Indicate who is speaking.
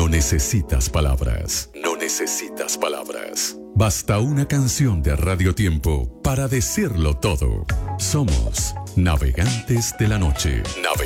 Speaker 1: No necesitas palabras. No necesitas palabras. Basta una canción de Radio Tiempo para decirlo todo. Somos Navegantes de la Noche. Navegantes.